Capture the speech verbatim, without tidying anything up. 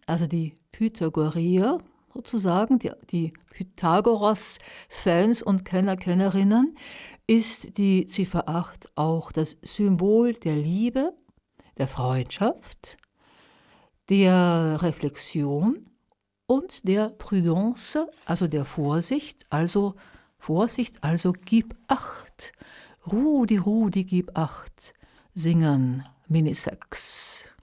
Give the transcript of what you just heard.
also die Pythagoreer sozusagen, die, die Pythagoras-Fans und Kenner, Kennerinnen, ist die Ziffer acht auch das Symbol der Liebe, der Freundschaft, der Reflexion und der Prudence, also der Vorsicht, also Vorsicht, also gib acht. Rudi, Rudi, gib acht, singen Minisex.